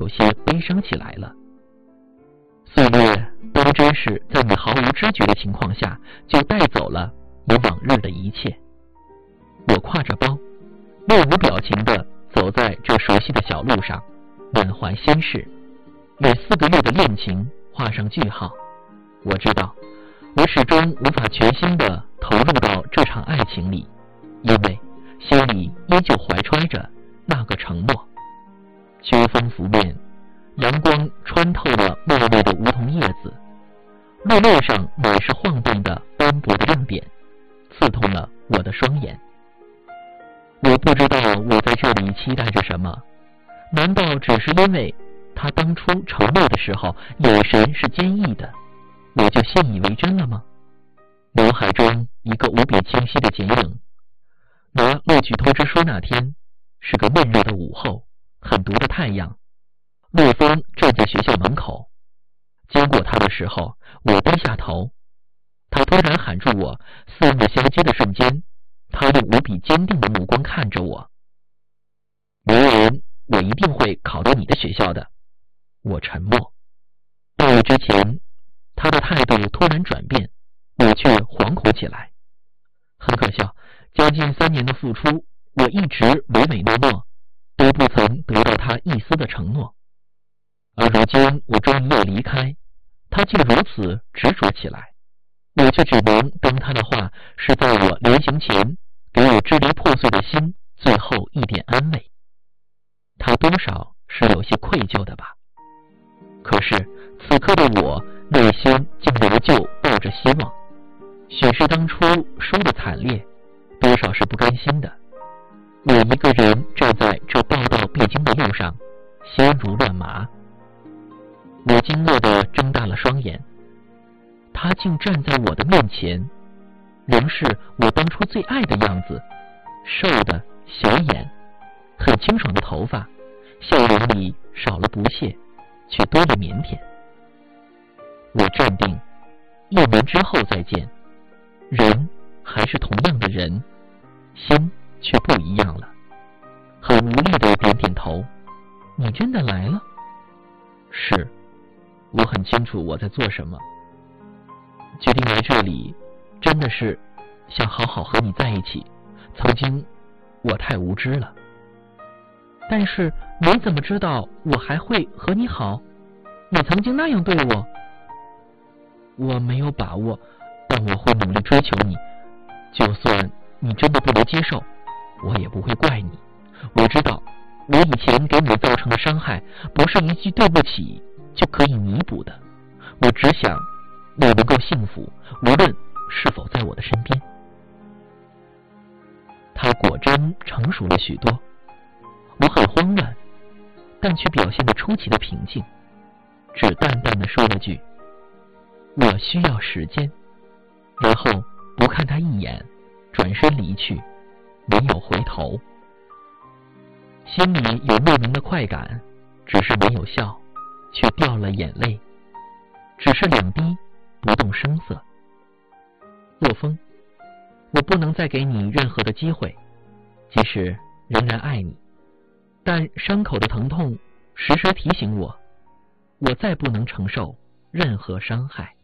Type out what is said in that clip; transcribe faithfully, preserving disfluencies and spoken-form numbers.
有些悲伤起来了。岁月当真是在你毫无知觉的情况下，就带走了你往日的一切。我挎着包，面无表情地走在这熟悉的小路上，满怀心事，为四个月的恋情画上句号。我知道，我始终无法全心地投入到这场爱情里，因为心里依旧怀揣着那个承诺。秋风拂面，阳光穿透了茂密的梧桐叶子，路面上满是晃动的斑驳的亮点，刺痛了我的双眼。我不知道我在这里期待着什么，难道只是因为他当初承诺的时候眼神是坚毅的，我就信以为真了吗？脑海中一个无比清晰的剪影，拿录取通知书那天，是个闷热的午后，很毒的太阳，陆风站在学校门口。经过他的时候，我低下头，他突然喊住我，四目相接的瞬间，他用无比坚定的目光看着我。明年我一定会考到你的学校的。我沉默。大雨之前，他的态度突然转变，我却惶恐起来。很可笑，将近三年的付出，我一直唯唯诺诺，都不曾得到他一丝的承诺。而如今我终于要离开，他竟如此执着起来，我却只能当他的话是在我临行前给我支离破碎的心最后一点安慰。他多少是有些愧疚的吧。可是此刻的我内心竟仍旧抱着希望，许是当初输的惨烈，多少是不甘心的。我一个人站在这道道必经的路上，心如乱麻。我惊愕地睁大了双眼，他竟站在我的面前，仍是我当初最爱的样子，瘦的小眼，很清爽的头发，笑容里少了不屑，却多了腼腆。我站定，一年之后再见，人还是同样的人，心却不一样了。很无力地点点头。你真的来了？是，我很清楚我在做什么。决定来这里，真的是想好好和你在一起。曾经我太无知了。但是你怎么知道我还会和你好？你曾经那样对我。我没有把握，但我会努力追求你。就算你真的不能接受，我也不会怪你。我知道我以前给你造成的伤害，不是一句对不起就可以弥补的。我只想你能够幸福，无论是否在我的身边。他果真成熟了许多。我很慌乱，但却表现得出奇的平静，只淡淡地说了句：我需要时间。然后不看他一眼，转身离去，没有回头。心里有莫名的快感，只是没有笑，却掉了眼泪，只是两滴，不动声色。洛风，我不能再给你任何的机会，即使仍然爱你，但伤口的疼痛时时提醒我，我再不能承受任何伤害。